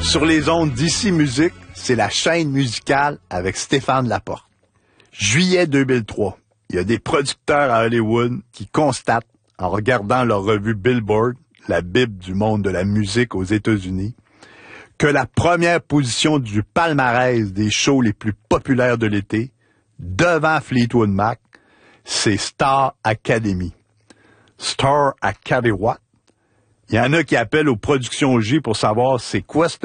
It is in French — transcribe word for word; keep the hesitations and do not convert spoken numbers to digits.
Sur les ondes d'Ici Musique, c'est la chaîne musicale avec Stéphane Laporte. Juillet deux mille trois, il y a des producteurs à Hollywood qui constatent, en regardant leur revue Billboard, la Bible du monde de la musique aux États-Unis, que la première position du palmarès des shows les plus populaires de l'été, devant Fleetwood Mac, c'est Star Academy. Star Academy what? Il y en a qui appellent aux productions G pour savoir c'est quoi ce